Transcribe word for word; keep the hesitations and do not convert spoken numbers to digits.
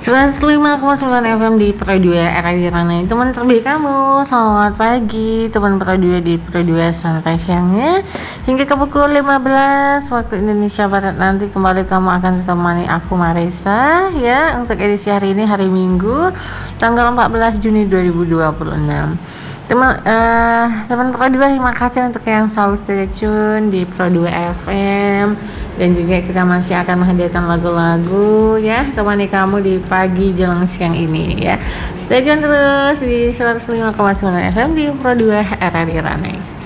seratus lima koma sembilan F M di Pro dua era di Ranai. Teman terbaik kamu, selamat pagi teman Pro dua di Pro dua santai siangnya. Hingga ke pukul lima belas waktu Indonesia Barat nanti kembali kamu akan ditemani aku Marisa ya, untuk edisi hari ini, hari Minggu tanggal empat belas Juni dua ribu dua puluh enam. Teman uh, teman Pro dua, terima kasih untuk yang selalu stay tune di Pro dua F M. Dan juga kita masih akan menghadirkan lagu-lagu ya, temani kamu di pagi jelang siang ini ya. Stay tune terus di seratus lima koma sembilan F M di Pro dua era di Ranai.